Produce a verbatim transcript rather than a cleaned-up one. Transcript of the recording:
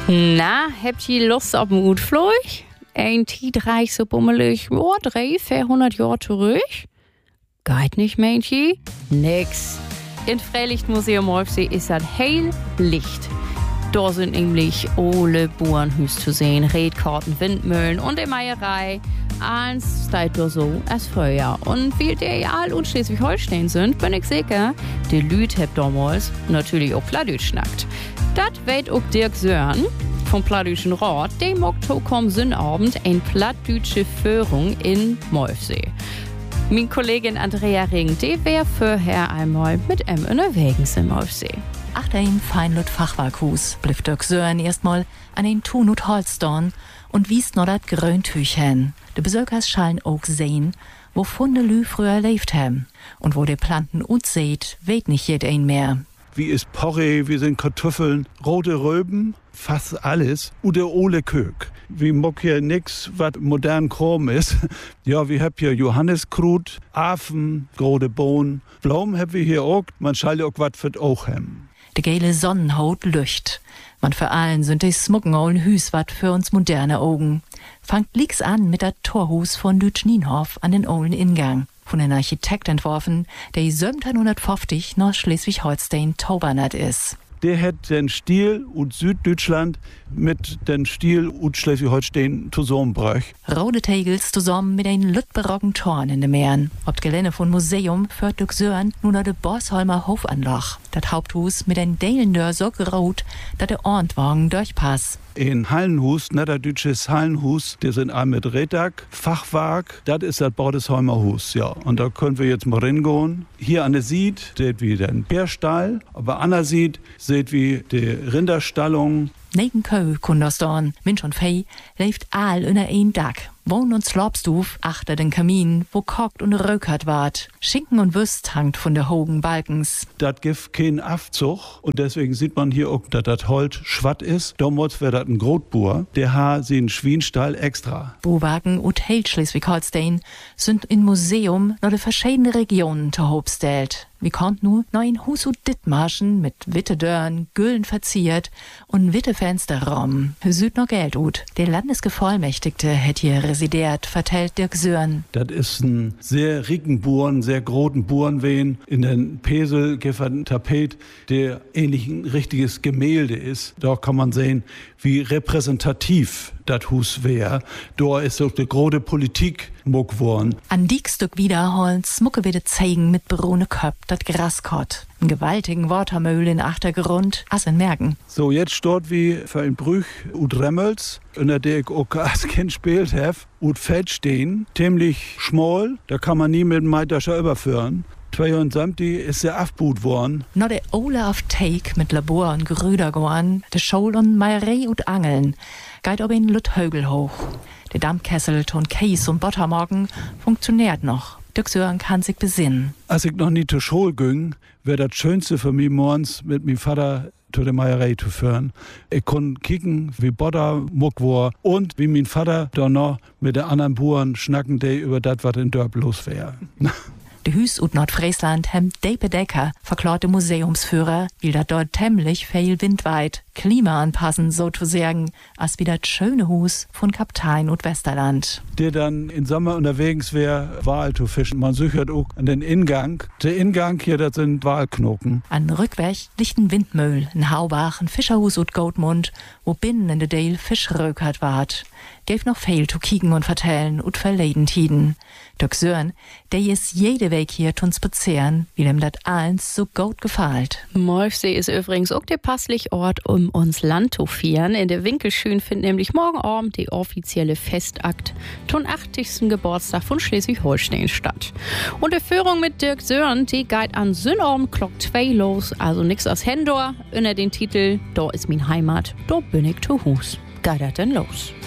Na, habt ihr Lust auf einen Utflug? Ein Tiedreich so bummelig, oh, drei, vierhundert Jahre zurück? Geht nicht, Männchen? Nix. In Freilichtmuseum Molfsee ist das hell Licht. Da sind nämlich alle Bauernhüs zu sehen, Redkarten, Windmühlen und die Meierei. Eins steht da so als früher. Und weil die all und Schleswig-Holstein sind, bin ich sicher, die Lüd habt damals natürlich auch Plattdeutsch schnackt. Das weet auch Dirk Sören vom Plattdeutschen Rat. Dem Oktober Sünnabend ein plattdeutsche Führung in Molfsee. Meine Kollegin Andrea Ring, die wär vorher einmal mit em unterwegs in Molfsee. Achter im Feinlut Fachwerkhus blieb Dirk Sören erstmal an den Tunut Holstorn und wies noch dat Gröntüch hin. De Besökers schallen auch sehen, wo funde Lü früher lebt haben. Und wo de Planten ut seht, weht nicht jed ein mehr. Wie ist Porree, wie sind Kartoffeln, rote Röben, fast alles. Und der Ole Köck. Wie mock hier nix, was modern Chrom ist. Ja, wir hab hier Johanniskrut, Affen, große Bohnen. Blumen hab wir hier auch. Man schallt auch was für auch haben. De gele Sonnenhaut lücht. Man für allen sind die smucken ollen Hüs wat für uns moderne Augen. Fangt lieg's an mit der Torhus von Lütschnienhof an den ollen Ingang. Von den Architekt entworfen, der siebzehnhundertfünfzig nach Schleswig-Holstein taubernat ist. Der hat den Stil und Süddeutschland mit den Stil und Schleswig-Holstein zusammengebracht. Rote Tegels zusammen mit den lütberocken Toren in den Meeren. Ob das Gelände von Museum führt Dirk Sören nun noch de Borsholmer Hofanlach. Das Haupthus mit den Deilendör so rot, dass der Orntwagen durchpasst. Ein Hallenhus, niederdeutsches Hallenhus, der sind all mit Rädag, Fachwerk, das ist das Bordesholmer Hus, ja. Und da können wir jetzt mal reingehen. Hier an der Sied seht wie den Bärstall, aber an der Sied seht wie die Rinderstallung. Neben Kö, Kunderstorn, Mensch und Fei, lebt all in ein Dach. Wohn und Slopstuf achter den Kamin, wo kocht und rökert ward. Schinken und Würst hangt von der hohen Balkens. Das gibt keinen Aufzug und deswegen sieht man hier auch, dass das Holz schwatt ist. Damals wäre das ein Grotbuhr, der hat sie einen Schwienstall extra. Buwagen und Held Schleswig-Holstein sind im Museum noch de verschiedene Regionen zu hobstellt. Wie kommt nu noch ein Hus und Dittmarschen mit witte Dörren, Güllen verziert und witte Fensterraum. Süd noch Geld ut. Der Landesgevollmächtigte hätt hier residiert, vertellt Dirk Sören. Das ist ein sehr ricken Buhren, sehr großen Burenwehen. In den Pesel gibt ein Tapet, der ähnlich ein richtiges Gemälde ist. Da kann man sehen, wie repräsentativ das Hus wäre. Da ist auch die große Politik muck worden. An Diekstück wiederholen smucke wieder zeigen mit brune Köp, dat Graskott. Ein gewaltigen Watermühl in Achtergrund, as in Merken. So, jetzt steht wie für ein Brüch und Remmels, in der ich auch als Kind spielt habe, und Feld stehen, ziemlich schmal, da kann man nie mit dem Meitascher überführen. zweiundsiebzig ist er aufgebaut worden. Noch der Olaf Teig mit Labor und Grüder goan, de Schol und Meierei und Angeln, geht ob in Lüthögel hoch. Der Dampfkessel ton Käse und Buttermorgen funktioniert noch. Dirk Sören kann sich besinnen. Als ich noch nie zur Schule ging, wäre das Schönste für mich morgens mit meinem Vater zu der Meierei zu führen. Ich konnte kicken, wie Butter muck war und wie mein Vater da noch mit den anderen Bauern schnacken, die über das, was in Dörp los wäre. De Hüs ut Nordfriesland hem Depe Decker, verklarte Museumsführer, will dat dort temmlich viel windweit, Klima anpassen, so zu sagen, als wie dat schöne Hus von Kaptein und Westerland. Der dann im Sommer unterwegs wäre, Wal zu fischen. Man sucht auch an den Ingang. Der Ingang hier, das sind Walknoken. An Rückweg liegt ein Windmühl, ein Haubach, ein Fischerhus und Goatmund, wo binnen in de Dale Fisch rökert ward. Gäf noch viel zu kicken und vertellen und verleden tiden. Dirk Sören, der ist jede Weg hier tun spazieren, wie dem dat eins so gut gefällt. Molfsee ist übrigens auch der passliche Ort, um uns Land zu feiern. In der Winkelschön findet nämlich morgen Abend die offizielle Festakt zum achtzigsten Geburtstag von Schleswig-Holstein statt. Und die Führung mit Dirk Sören, die geht an Sünnabend Glock zwei los, also nix aus Hendor, unter den Titel Da ist min Heimat, da bin ich zu Hus. Geht das denn los?